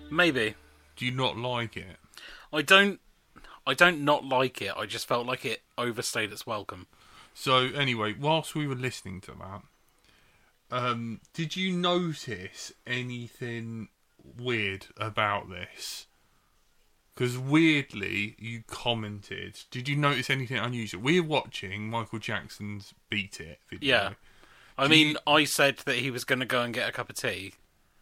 Maybe. Do you not like it? I don't not like it. I just felt like it overstayed its welcome. So anyway, whilst we were listening to that, did you notice anything weird about this? Because weirdly, you commented. Did you notice anything unusual? We're watching Michael Jackson's Beat It video. Yeah. I said that he was going to go and get a cup of tea.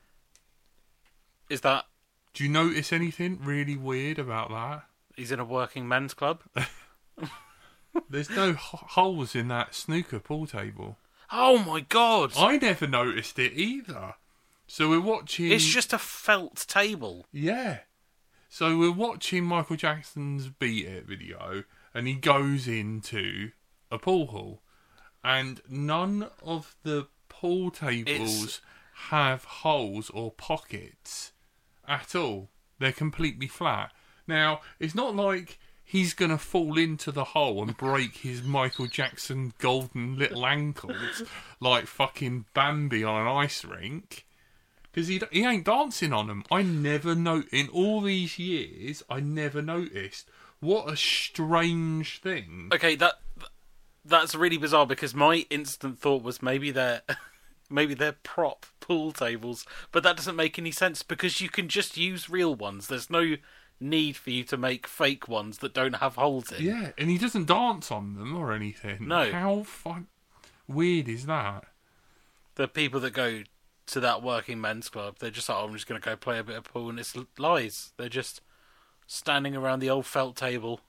Is that... Do you notice anything really weird about that? He's in a working men's club? There's no holes in that snooker pool table. Oh my god! I never noticed it either. So we're watching... It's just a felt table. Yeah. So we're watching Michael Jackson's Beat It video, and he goes into a pool hall. And none of the pool tables have holes or pockets at all. They're completely flat. Now, it's not like he's going to fall into the hole and break his Michael Jackson golden little ankles like fucking Bambi on an ice rink. Because he ain't dancing on them. I never in all these years, I never noticed. What a strange thing. Okay, that's really bizarre because my instant thought was maybe they're prop pool tables, but that doesn't make any sense because you can just use real ones. There's no need for you to make fake ones that don't have holes in. Yeah, and he doesn't dance on them or anything. No. How weird is that? The people that go to that working men's club, they're just like, oh, I'm just going to go play a bit of pool, and it's lies. They're just standing around the old felt table,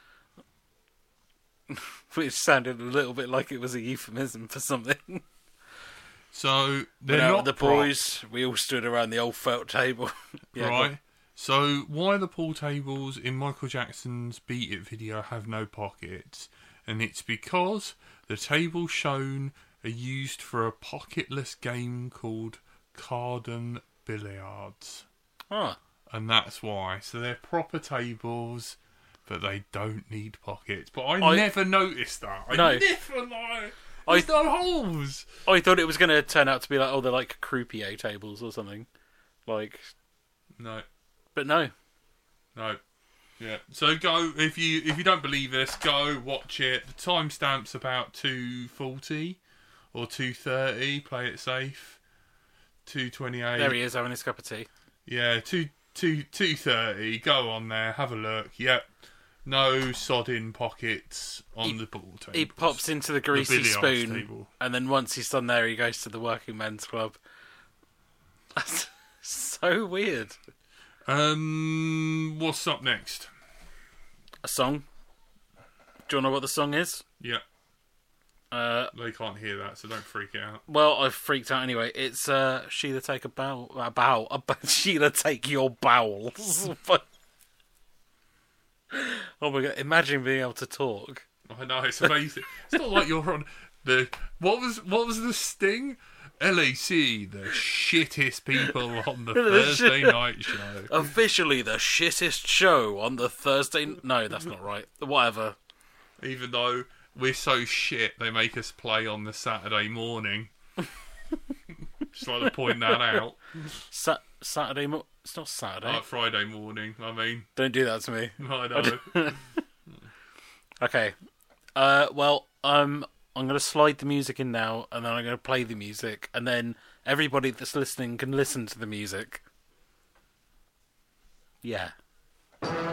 which sounded a little bit like it was a euphemism for something. So they're not not the boys. We all stood around the old felt table. Yeah, right. So why the pool tables in Michael Jackson's Beat It video have no pockets? And it's because the tables shown are used for a pocketless game called Carden Billiards. Ah. And that's why. So they're proper tables, but they don't need pockets. But I never noticed that. No. There's no holes. I thought it was going to turn out to be like, oh, they're like croupier tables or something. Like... No. But no. No. Yeah. So go, if you don't believe us, go watch it. The timestamp's about 2:40 or 2:30. Play it safe. 2:28. There he is having his cup of tea. Yeah, 2:30. Go on there, have a look. Yep. No sodding pockets on the pool table. He pops into the greasy spoon, and then once he's done there, he goes to the working men's club. That's so weird. What's up next? A song. Do you know what the song is? Yeah. They can't hear that, so don't freak out. Well, I've freaked out anyway. It's Sheila Take a Bow. Sheila Take Your Bowels. Oh my god! Imagine being able to talk. I know, it's amazing. It's not like you're on the what was the sting? LAC, the shittest people on the Thursday night show. Officially the shittest show on the Thursday... No, that's not right. Whatever. Even though we're so shit, they make us play on the Saturday morning. Just like to point that out. Saturday... It's not Saturday. Friday morning, I mean. Don't do that to me. I know. Okay. Well, I'm going to slide the music in now, and then I'm going to play the music, and then everybody that's listening can listen to the music. Yeah.